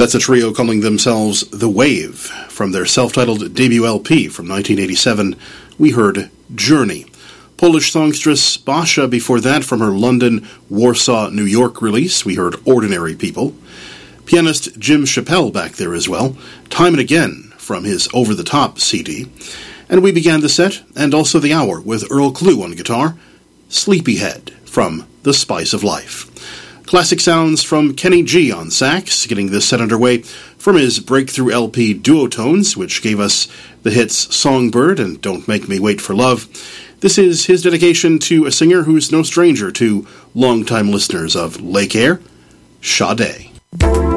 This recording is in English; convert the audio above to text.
That's a trio calling themselves The Wave. From their self-titled debut LP from 1987, we heard Journey. Polish songstress Basia before that, from her London, Warsaw, New York release, we heard Ordinary People. Pianist Jim Chappell back there as well, Time and Again from his Over the Top CD. And we began the set, and also the hour, with Earl Klugh on guitar, Sleepyhead from The Spice of Life. Classic sounds from Kenny G on sax, getting this set underway from his breakthrough LP Duotones, which gave us the hits Songbird and Don't Make Me Wait for Love. This is his dedication to a singer who's no stranger to longtime listeners of Lake Air, Sade.